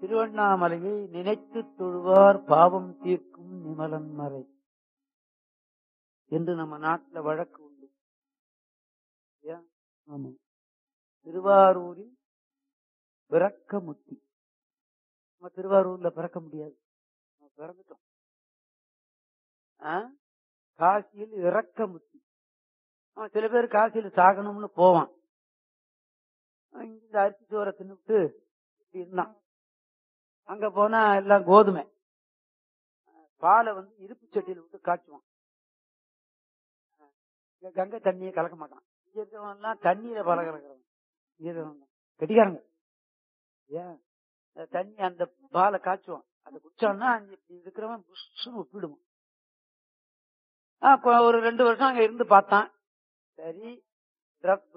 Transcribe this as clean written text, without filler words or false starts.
திருவண்ணாமலையை நினைத்து தொழுவார் பாவம் தீர்க்கும் நிமலன் மறை என்று நம்ம நாட்டில் வழக்கு உண்டு. ஆமா, திருவாரூரில் பிறக்க முத்தி. நம்ம திருவாரூர்ல பிறக்க முடியாது, பிறந்துட்டோம். காசியில் இறக்க முத்தி. சில பேர் காசியில் சாகணும்னு போவான், இந்த அரிசி சோறை தின்னுட்டு இருந்தான். அங்க போனா எல்லாம் கோதுமை, பாலை இருப்பு சட்டியில் விட்டு காய்ச்சுவான். கங்கை தண்ணியை கலக்க மாட்டான். இங்க இருக்கிறவன் எல்லாம் தண்ணீரை பாலை கலக்கிறவன் கெட்டிக்காரங்க. ஏன் தண்ணி அந்த பாலை காய்ச்சுவான், அதை குடிச்சான்னா இருக்கிறவன் புஷ்ஷுன்னு ஒப்பிடுவான். ஒரு 2 வருஷம் அங்க இருந்து பார்த்தான். சரி